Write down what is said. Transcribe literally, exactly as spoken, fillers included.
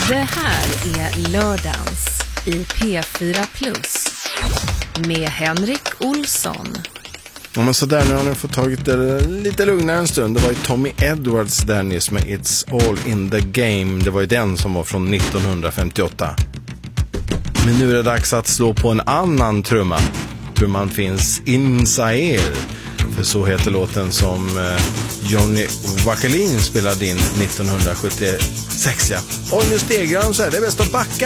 Det här är Lördagens i P fyra Plus med Henrik Olsson. Ja, men så där, nu har ni fått tagit det lite lugnare en stund. Det var ju Tommy Edwards där nyss med It's All In The Game. Det var ju den som var från nittonhundrafemtioåtta. Men nu är det dags att slå på en annan trumma. Trumman finns in Zaire. För så heter låten som eh, Johnny Jacqueline spelade in nittonhundrasjuttiosex. Ja. Och nu stegrar de så här, det är bäst att backa.